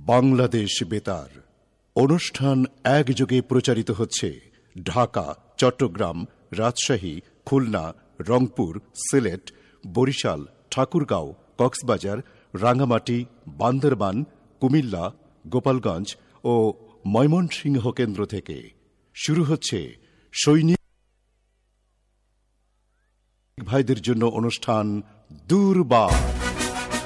বাংলাদেশ বেতার অনুষ্ঠান একযোগে প্রচারিত হচ্ছে ঢাকা, চট্টগ্রাম, রাজশাহী, খুলনা, রংপুর, সিলেট, বরিশাল, ঠাকুরগাঁও, কক্সবাজার, রাঙ্গামাটি, বান্দরবান, কুমিল্লা, গোপালগঞ্জ ও ময়মনসিংহ কেন্দ্র থেকে। শুরু হচ্ছে সৈনিক ভাইদের জন্য অনুষ্ঠান দূরবার।